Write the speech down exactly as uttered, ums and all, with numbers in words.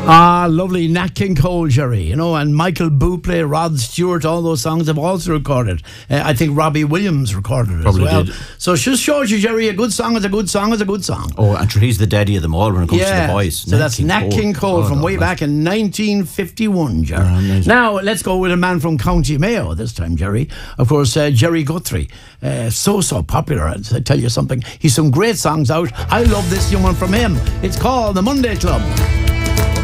Ah, lovely Nat King Cole, Jerry, you know, and Michael Bublé, Rod Stewart, all those songs have also recorded. Uh, I think Robbie Williams recorded it Probably as well. did. So it just shows you, Jerry, a good song is a good song is a good song. Oh, and sure, he's the daddy of them all when it comes Yeah, to the voice. so that's Nat King Cole Oh, from no, way that's- back in nineteen fifty-one, Jerry. Oh, amazing. Now, let's go with a man from County Mayo this time, Jerry. Of course, uh, Jerry Guthrie. Uh, so, so popular. I tell you something. He's some great songs out. I love this young one from him. It's called The Monday Club.